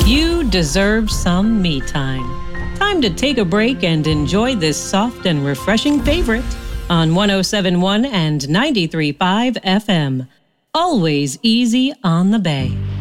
You deserve some me time. Time to take a break and enjoy this soft and refreshing favorite on 107.1 and 93.5 FM. Always easy on the Bay.